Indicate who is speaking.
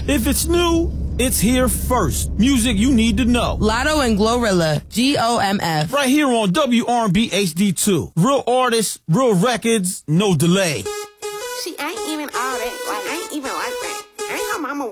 Speaker 1: If it's new, it's here first. Music you need to know.
Speaker 2: Lotto and Glorilla, GOMF.
Speaker 1: Right here on WRB HD2. Real artists, real records, no delay.
Speaker 3: She ain't even all that. Like, I ain't even like that.